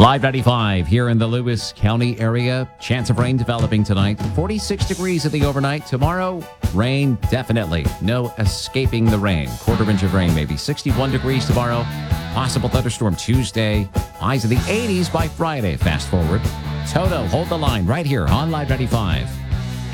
Live 95 here in the Lewis County area. Chance of rain developing tonight. 46 degrees at the overnight. Tomorrow, rain definitely. No escaping the rain. Quarter inch of rain maybe. 61 degrees tomorrow. Possible thunderstorm Tuesday. Highs in the 80s by Friday. Fast forward. Toto, hold the line right here on Live 95.